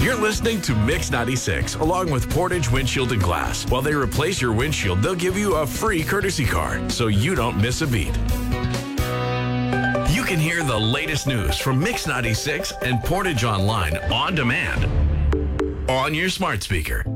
You're listening to Mix 96, along with Portage Windshield and Glass. While they replace your windshield, they'll give you a free courtesy car, so you don't miss a beat. You can hear the latest news from Mix 96 and Portage Online on demand on your smart speaker.